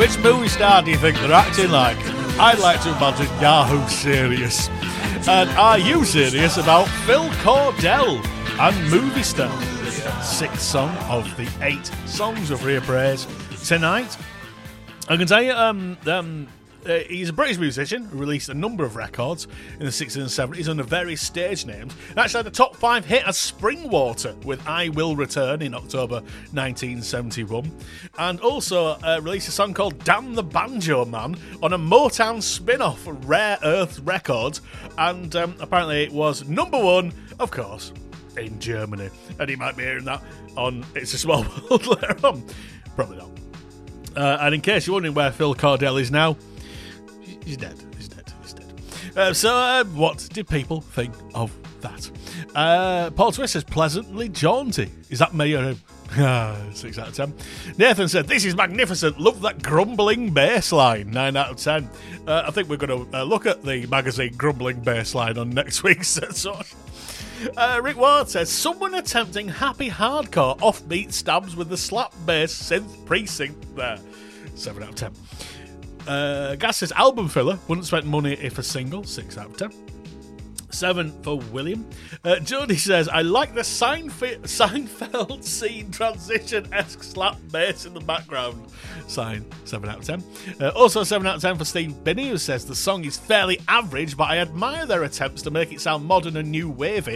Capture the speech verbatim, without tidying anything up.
Which movie star do you think they're acting like? I'd like to imagine Yahoo Serious. And are you serious about Phil Cordell and Movie Star? The sixth song of the eight songs of Reappraise tonight. I can tell you, um, um, uh, he's a British musician who released a number of records in the sixties and seventies under various stage names. And actually had a top five hit as Springwater with I Will Return in October nineteen seventy-one. And also uh, released a song called Damn the Banjo Man on a Motown spin-off, Rare Earth Records. And um, apparently it was number one, of course, in Germany. And you might be hearing that on It's a Small World later on. Probably not. Uh, and in case you're wondering where Phil Cordell is now, he's dead. He's dead. He's dead. Uh, so, uh, what did people think of that? Uh, Paul Twist says, pleasantly jaunty. Is that me or him? Ah, six out of ten. Nathan said, this is magnificent. Love that grumbling bass line. nine out of ten. Uh, I think we're going to uh, look at the magazine Grumbling Bass Line on next week's episode. Uh, Rick Ward says, someone attempting happy hardcore offbeat stabs with the slap bass synth precinct there. seven out of ten. Uh, Gas says, album filler, wouldn't spend money if a single. six out of ten. seven for William. Uh, Jody says, I like the Seinfeld, Seinfeld scene transition-esque slap bass in the background. Sign, seven out of ten. Uh, also seven out of ten for Steve Binney, who says, the song is fairly average, but I admire their attempts to make it sound modern and new wavy.